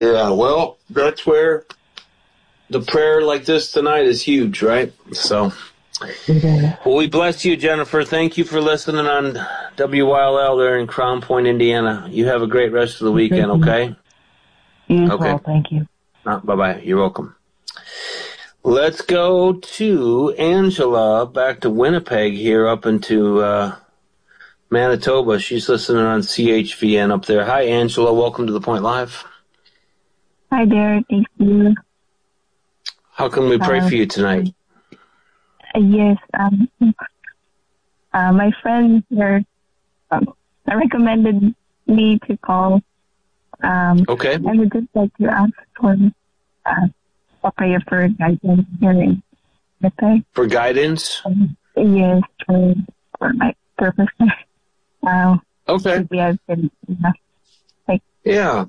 Yeah, well, that's where the prayer like this tonight is huge, right? So, well, we bless you, Jennifer. Thank you for listening on WYLL there in Crown Point, Indiana. You have a great rest of the weekend, okay? You as well, thank you. Bye-bye. You're welcome. Let's go to Angela, back to Winnipeg here, up into Manitoba. She's listening on CHVN up there. Hi, Angela. Welcome to The Point Live. Hi there. Thank you. How can we pray for you tonight? Yes. My friends recommended me to call. Okay. I would just like to ask for a prayer for guidance here. For guidance? Yes, for my purpose. Okay. Maybe I've been, yeah.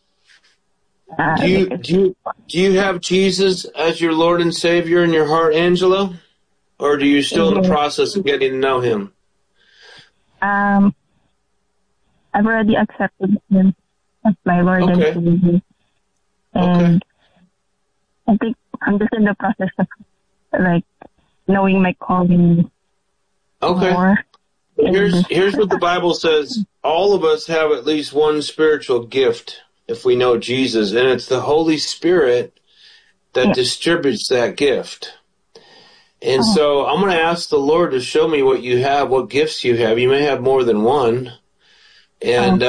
Do you have Jesus as your Lord and Savior in your heart, Angela? Or do you still in the process of getting to know Him? I've already accepted Him as my Lord and Savior. And I think I'm just in the process of, knowing my calling more. Here's what the Bible says. All of us have at least one spiritual gift if we know Jesus, and it's the Holy Spirit that distributes that gift. And so I'm going to ask the Lord to show me what you have, what gifts you have. You may have more than one. And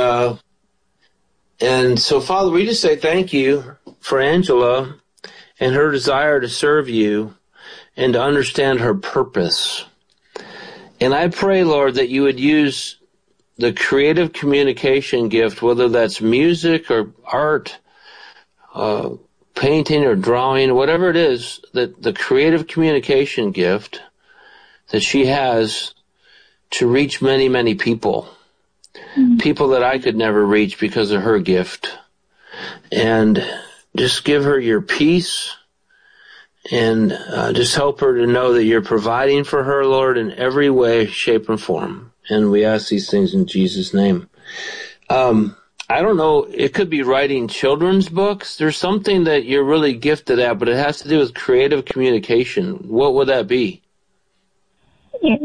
so, Father, we just say thank you for Angela and her desire to serve you and to understand her purpose. And I pray, Lord, that you would use the creative communication gift, whether that's music or art, painting or drawing, whatever it is, that the creative communication gift that she has to reach many, many people, people that I could never reach because of her gift. And just give her your peace and just help her to know that you're providing for her, Lord, in every way, shape, and form. And we ask these things in Jesus' name. I don't know, it could be writing children's books. There's something that you're really gifted at, but it has to do with creative communication. What would that be? Yes,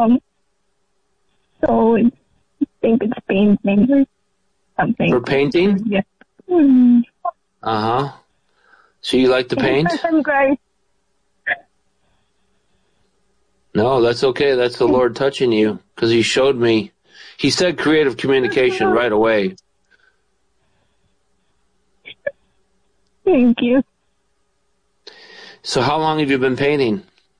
so I think it's painting or something. For painting? Yes. Uh-huh. So you like to paint? I'm great. No, that's okay. That's the Lord touching you, because He showed me. He said creative communication right away. Thank you. So how long have you been painting?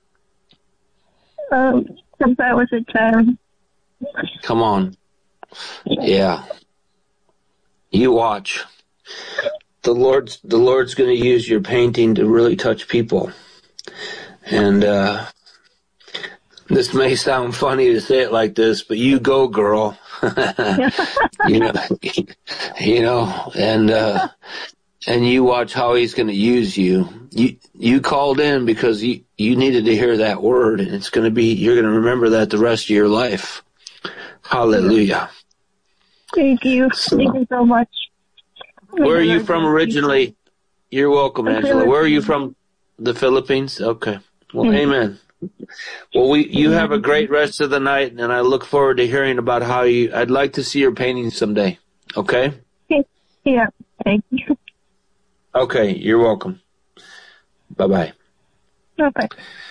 Since I was a child. Come on. Yeah. You watch. The Lord's going to use your painting to really touch people. And this may sound funny to say it like this, but you go, girl. you know, and you watch how He's going to use you. You called in because you needed to hear that word, and it's going to be, you're going to remember that the rest of your life. Hallelujah. Thank you. Thank you so much. Where are you from originally? You're welcome, Angela. Where are you from? The Philippines? Okay. Well, amen. Well, you have a great rest of the night, and I look forward to hearing about how I'd like to see your paintings someday. Okay? Yeah. Thank you. Okay. You're welcome. Bye-bye. Bye-bye.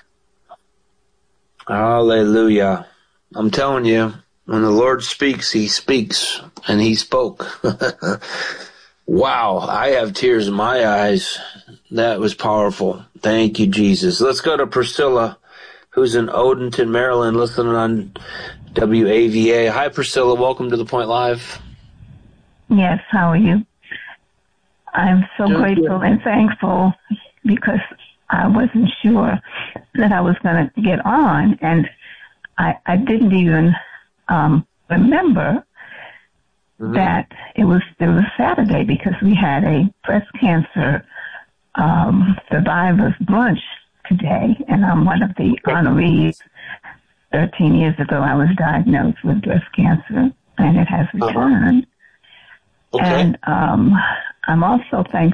Hallelujah. I'm telling you, when the Lord speaks, He speaks, and He spoke. Wow, I have tears in my eyes. That was powerful. Thank you, Jesus. Let's go to Priscilla, who's in Odenton, Maryland, listening on WAVA. Hi, Priscilla. Welcome to The Point Live. Yes, how are you? I'm so grateful and thankful because I wasn't sure that I was going to get on, and I didn't even remember that it was Saturday because we had a breast cancer survivors brunch today, and I'm one of the honorees. 13 years ago, I was diagnosed with breast cancer, and it has returned. Okay. And I'm also thankful